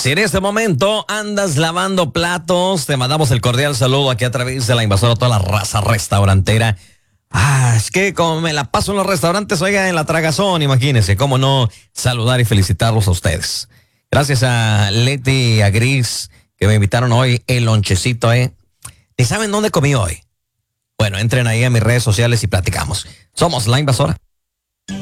Si en este momento andas lavando platos, te mandamos el cordial saludo aquí a través de La Invasora, toda la raza restaurantera. Es que como me la paso en los restaurantes, oiga, en la tragazón, imagínense, cómo no saludar y felicitarlos a ustedes. Gracias a Leti y a Gris, que me invitaron hoy el lonchecito, ¿Y saben dónde comí hoy? Bueno, entren ahí a mis redes sociales y platicamos. Somos La Invasora.